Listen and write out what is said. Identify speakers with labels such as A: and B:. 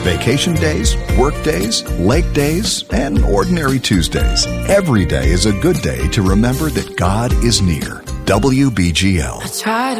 A: Vacation days, work days, lake days, and ordinary Tuesdays. Every day is a good day to remember that God is near. WBGL.